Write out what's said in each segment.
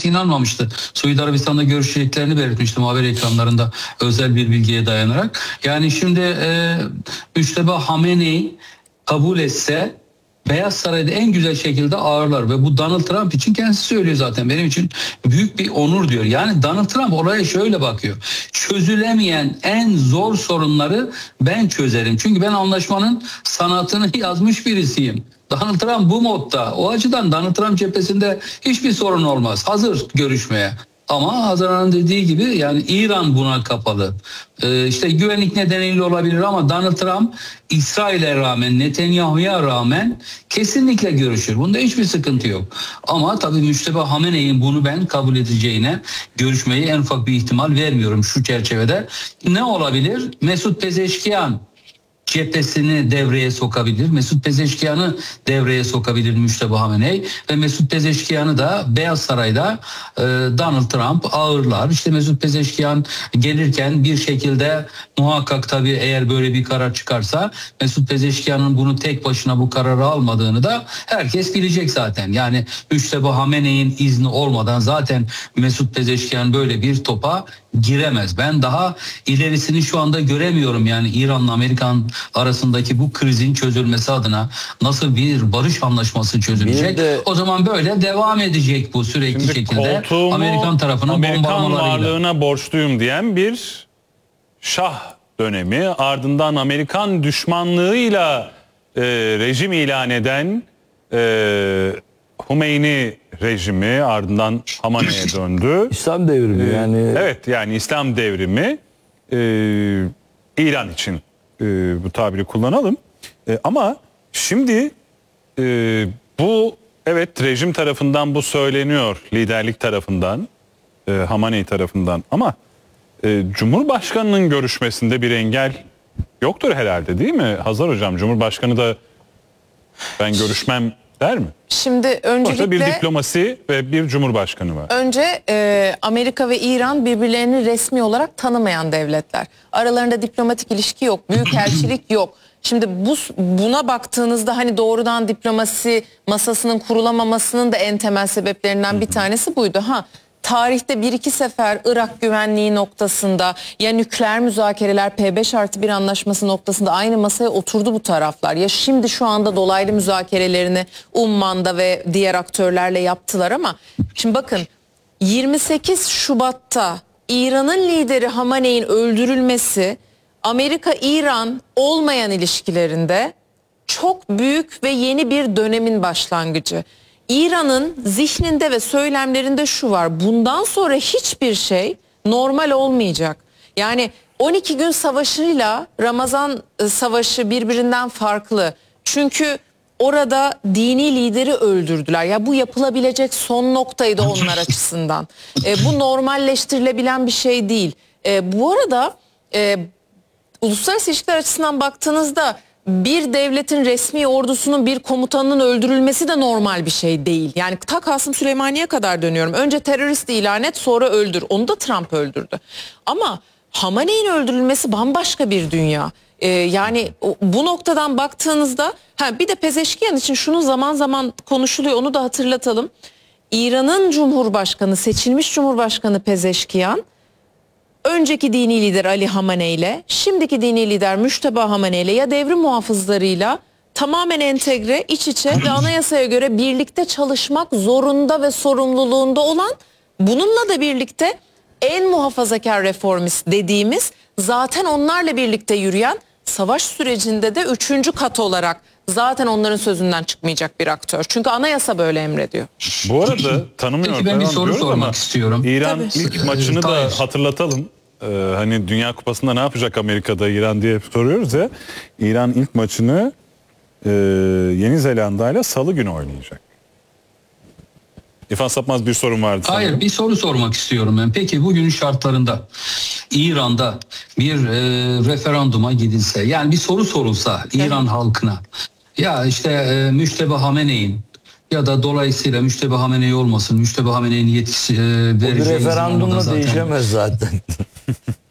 kendisi inanmamıştı. Suudi Arabistan'da görüşeceklerini belirtmiştim haber ekranlarında özel bir bilgiye dayanarak. Yani şimdi Müşteba Hamene'yi kabul etse Beyaz Saray'da en güzel şekilde ağırlar ve bu Donald Trump için kendisi söylüyor zaten, benim için büyük bir onur diyor. Yani Donald Trump olaya şöyle bakıyor: çözülemeyen en zor sorunları ben çözerim. Çünkü ben anlaşmanın sanatını yazmış birisiyim. Donald Trump bu modda. O açıdan Donald Trump cephesinde hiçbir sorun olmaz. Hazır görüşmeye. Ama Haziran'ın dediği gibi yani İran buna kapalı. İşte güvenlik nedeniyle olabilir ama Donald Trump İsrail'e rağmen, Netanyahu'ya rağmen kesinlikle görüşür. Bunda hiçbir sıkıntı yok. Ama tabii Müşteba Hamene'nin bunu ben kabul edeceğine, görüşmeyi en ufak bir ihtimal vermiyorum şu çerçevede. Ne olabilir? Mesut Pezeşkiyan cephesini devreye sokabilir. Mesut Pezeşkiyan'ı devreye sokabilir Müşteba Hamenei ve Mesut Pezeşkiyan'ı da Beyaz Saray'da Donald Trump ağırlar. İşte Mesut Pezeşkiyan gelirken bir şekilde muhakkak tabii eğer böyle bir karar çıkarsa Mesut Pezeşkiyan'ın bunu tek başına bu kararı almadığını da herkes bilecek zaten. Yani Müşteba Hamenei'nin izni olmadan zaten Mesut Pezeşkiyan böyle bir topa giremez. Ben daha ilerisini şu anda göremiyorum. Yani İran'la Amerikan arasındaki bu krizin çözülmesi adına nasıl bir barış anlaşması çözülecek? O zaman böyle devam edecek bu sürekli şimdi şekilde Amerikan tarafının Amerikan varlığına borçluyum diyen bir şah dönemi, ardından Amerikan düşmanlığıyla rejim ilan eden Hümeyni rejimi, ardından Hamane'ye döndü. İslam devrimi yani. Evet, yani İslam devrimi, İran için bu tabiri kullanalım. Ama şimdi bu evet rejim tarafından bu söyleniyor, liderlik tarafından, Hamaney tarafından, ama Cumhurbaşkanı'nın görüşmesinde bir engel yoktur herhalde, değil mi Hazar Hocam? Cumhurbaşkanı da ben görüşmem der mi? Şimdi öncelikle orada bir diplomasi ve bir cumhurbaşkanı var. Önce Amerika ve İran birbirlerini resmi olarak tanımayan devletler. Aralarında diplomatik ilişki yok, büyükelçilik yok. Şimdi buna baktığınızda hani doğrudan diplomasi masasının kurulamamasının da en temel sebeplerinden bir tanesi buydu. Tarihte bir iki sefer Irak güvenliği noktasında ya nükleer müzakereler P5+1 anlaşması noktasında aynı masaya oturdu bu taraflar. Ya şimdi şu anda dolaylı müzakerelerini Umman'da ve diğer aktörlerle yaptılar ama şimdi bakın 28 Şubat'ta İran'ın lideri Hamaney'in öldürülmesi Amerika-İran olmayan ilişkilerinde çok büyük ve yeni bir dönemin başlangıcı. İran'ın zihninde ve söylemlerinde şu var: bundan sonra hiçbir şey normal olmayacak. Yani 12 gün savaşıyla Ramazan savaşı birbirinden farklı. Çünkü orada dini lideri öldürdüler. Ya bu yapılabilecek son noktaydı onlar açısından. Bu normalleştirilebilen bir şey değil. Bu arada uluslararası ilişkiler açısından baktığınızda bir devletin resmi ordusunun bir komutanının öldürülmesi de normal bir şey değil. Yani ta Kasım Süleymaniye kadar dönüyorum. Önce terörist ilan et, sonra öldür. Onu da Trump öldürdü. Ama Hamaney'in öldürülmesi bambaşka bir dünya. Yani bu noktadan baktığınızda bir de Pezeşkiyan için şunu zaman zaman konuşuluyor, onu da hatırlatalım. İran'ın Cumhurbaşkanı, seçilmiş Cumhurbaşkanı Pezeşkiyan önceki dini lider Ali Hamaney ile şimdiki dini lider Müşteba Hamaney ile ya devrim muhafızlarıyla tamamen entegre, iç içe ve anayasaya göre birlikte çalışmak zorunda ve sorumluluğunda olan, bununla da birlikte en muhafazakar reformist dediğimiz, zaten onlarla birlikte yürüyen, savaş sürecinde de 3. kat olarak zaten onların sözünden çıkmayacak bir aktör. Çünkü anayasa böyle emrediyor. Bu arada tanımıyorum. Peki ben bir soru sormak istiyorum. İran ilk maçını da hatırlatalım. Hani Dünya Kupası'nda ne yapacak Amerika'da İran diye soruyoruz ya. İran ilk maçını Yeni Zelanda ile Salı günü oynayacak. İrfan Sapmaz bir sorun vardı sanırım. Hayır, bir soru sormak istiyorum ben. Peki bugünün şartlarında İran'da bir referanduma gidilse, yani bir soru sorulsa İran halkına, ya işte Müşteba Hamene'in ya da dolayısıyla Müşteba Hamenei olmasın, Müşteba Hamenei'nin yetkisi vereceği referandumla değişemez zaten.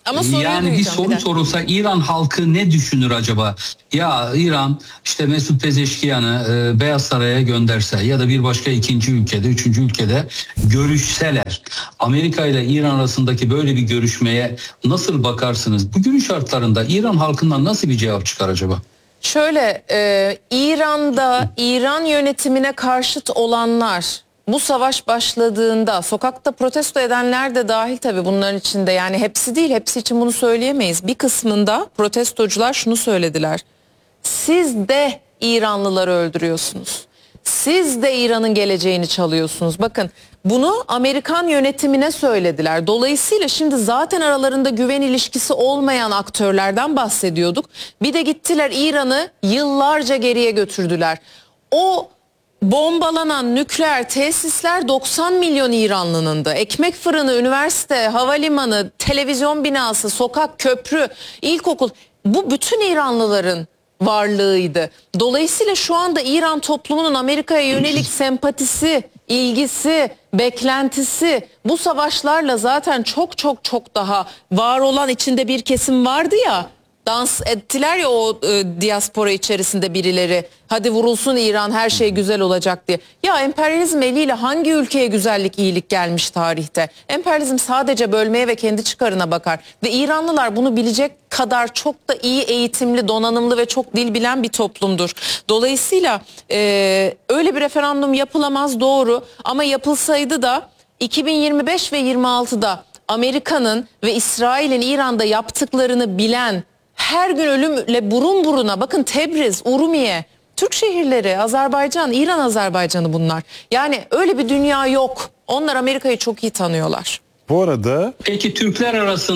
Ama soruyu yani bir duyacağım, soru bir dakika. sorulsa İran halkı ne düşünür acaba? Ya İran işte Mesut Pezeşkiyan'ı Beyaz Saray'a gönderse ya da bir başka ikinci ülkede, üçüncü ülkede görüşseler, Amerika ile İran arasındaki böyle bir görüşmeye nasıl bakarsınız? Bugünün şartlarında İran halkından nasıl bir cevap çıkar acaba? Şöyle, İran'da İran yönetimine karşıt olanlar bu savaş başladığında sokakta protesto edenler de dahil tabii bunların içinde, yani hepsi değil, hepsi için bunu söyleyemeyiz. Bir kısmında protestocular şunu söylediler: siz de İranlıları öldürüyorsunuz. Siz de İran'ın geleceğini çalıyorsunuz. Bakın, bunu Amerikan yönetimine söylediler. Dolayısıyla şimdi zaten aralarında güven ilişkisi olmayan aktörlerden bahsediyorduk. Bir de gittiler İran'ı yıllarca geriye götürdüler. O bombalanan nükleer tesisler 90 milyon İranlının da. Ekmek fırını, üniversite, havalimanı, televizyon binası, sokak, köprü, ilkokul, bu bütün İranlıların varlığıydı. Dolayısıyla şu anda İran toplumunun Amerika'ya yönelik sempatisi, ilgisi, beklentisi bu savaşlarla zaten çok çok çok daha var olan içinde bir kesim vardı ya. Dans ettiler ya o diaspora içerisinde birileri. Hadi vurulsun İran, her şey güzel olacak diye. Ya emperyalizm eliyle hangi ülkeye güzellik, iyilik gelmiş tarihte? Emperyalizm sadece bölmeye ve kendi çıkarına bakar. Ve İranlılar bunu bilecek kadar çok da iyi eğitimli, donanımlı ve çok dil bilen bir toplumdur. Dolayısıyla öyle bir referandum yapılamaz, doğru. Ama yapılsaydı da 2025 ve 26'da Amerika'nın ve İsrail'in İran'da yaptıklarını bilen, her gün ölümle burun buruna, bakın Tebriz, Urumiye, Türk şehirleri, Azerbaycan, İran Azerbaycan'ı bunlar. Yani öyle bir dünya yok. Onlar Amerika'yı çok iyi tanıyorlar. Bu arada Peki Türkler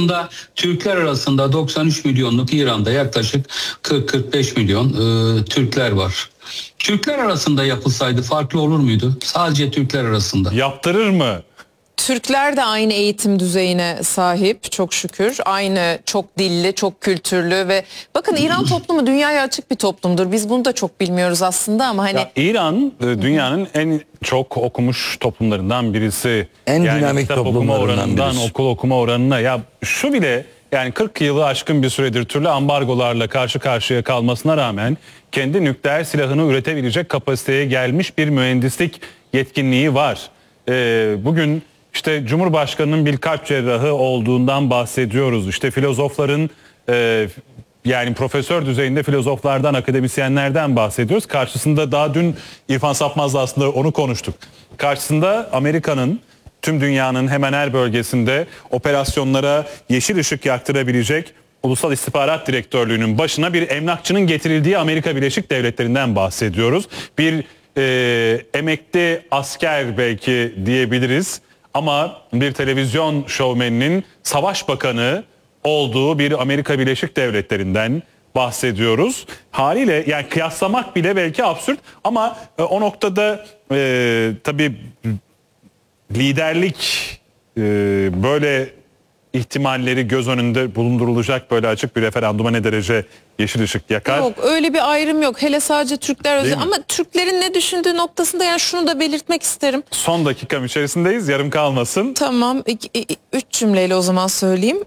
arasında 93 milyonluk İran'da yaklaşık 40-45 milyon Türkler var. Türkler arasında yapılsaydı farklı olur muydu? Sadece Türkler arasında. yaptırır mı? Türkler de aynı eğitim düzeyine sahip çok şükür. Aynı çok dilli, çok kültürlü ve bakın İran toplumu dünyaya açık bir toplumdur. Biz bunu da çok bilmiyoruz aslında ama hani Ya İran dünyanın en çok okumuş toplumlarından birisi. En dinamik kitap okuma toplumlarından oranından birisi. okul okuma oranına, ya şu bile, yani 40 yılı aşkın bir süredir türlü ambargolarla karşı karşıya kalmasına rağmen kendi nükleer silahını üretebilecek kapasiteye gelmiş bir mühendislik yetkinliği var. Bugün işte Cumhurbaşkanı'nın bir kalp cerrahı olduğundan bahsediyoruz. İşte filozofların, yani profesör düzeyinde filozoflardan, akademisyenlerden bahsediyoruz. Karşısında daha dün İrfan Sapmaz'la aslında onu konuştuk. Karşısında Amerika'nın tüm dünyanın hemen her bölgesinde operasyonlara yeşil ışık yaktırabilecek Ulusal İstihbarat Direktörlüğü'nün başına bir emlakçının getirildiği Amerika Birleşik Devletleri'nden bahsediyoruz. Bir emekli asker belki diyebiliriz ama bir televizyon şovmeninin savaş bakanı olduğu bir Amerika Birleşik Devletleri'nden bahsediyoruz. Haliyle yani kıyaslamak bile belki absürt ama o noktada tabii liderlik böyle ihtimalleri göz önünde bulundurulacak böyle açık bir referanduma ne derece yeşil ışık yakar? yok, öyle bir ayrım yok. Hele sadece Türkler özel. Değil mi? Ama Türklerin ne düşündüğü noktasında yani şunu da belirtmek isterim. Son dakikam içerisindeyiz, yarım kalmasın. Tamam, 3 cümleyle o zaman söyleyeyim.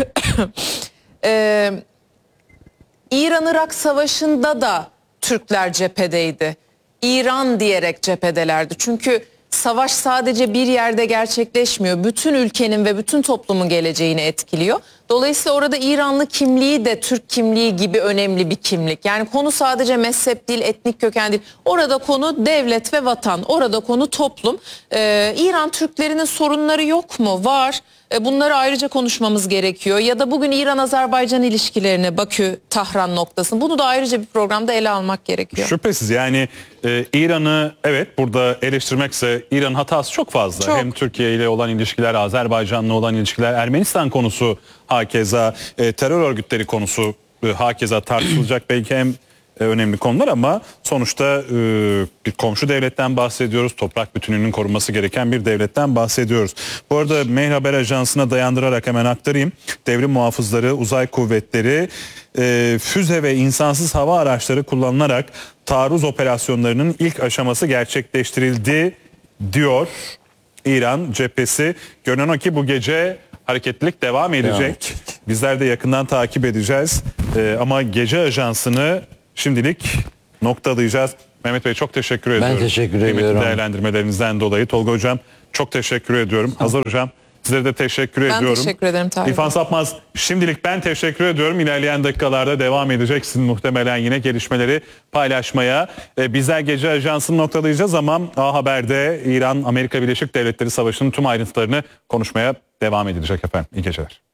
İran-Irak Savaşı'nda da Türkler cephedeydi. İran diyerek cephedelerdi. Çünkü savaş sadece bir yerde gerçekleşmiyor. Bütün ülkenin ve bütün toplumun geleceğini etkiliyor. Dolayısıyla orada İranlı kimliği de Türk kimliği gibi önemli bir kimlik. Yani konu sadece mezhep değil, etnik köken değil. Orada konu devlet ve vatan. Orada konu toplum. İran Türklerinin sorunları yok mu? Var. Bunları ayrıca konuşmamız gerekiyor. Ya da bugün İran-Azerbaycan ilişkilerini, Bakü-Tahran noktasını, bunu da ayrıca bir programda ele almak gerekiyor. Şüphesiz yani İran'ı evet burada eleştirmekse İran hatası çok fazla. Çok. Hem Türkiye ile olan ilişkiler, Azerbaycan'la olan ilişkiler, Ermenistan konusu hakeza, terör örgütleri konusu hakeza tartışılacak belki en önemli konular ama sonuçta bir komşu devletten bahsediyoruz. Toprak bütünlüğünün korunması gereken bir devletten bahsediyoruz. Bu arada Mehr Haber Ajansı'na dayandırarak hemen aktarayım. Devrim muhafızları, uzay kuvvetleri füze ve insansız hava araçları kullanılarak taarruz operasyonlarının ilk aşaması gerçekleştirildi diyor İran cephesi. Görünen o ki bu gece hareketlilik devam edecek. bizler de yakından takip edeceğiz. Ama gece ajansını şimdilik noktalayacağız. Mehmet Bey çok teşekkür ediyorum. Ben teşekkür Kıymetli ediyorum. değerlendirmelerinizden dolayı. Tolga Hocam çok teşekkür ediyorum. Hazar Hocam sizlere de teşekkür ediyorum. Ben teşekkür ederim Tahir İrfan Bey. Sapmaz şimdilik ben teşekkür ediyorum. İlerleyen dakikalarda devam edeceksin muhtemelen yine gelişmeleri paylaşmaya. Bizler gece ajansını noktalayacağız ama A Haber'de İran-Amerika Birleşik Devletleri Savaşı'nın tüm ayrıntılarını konuşmaya devam edilecek efendim. İyi geceler.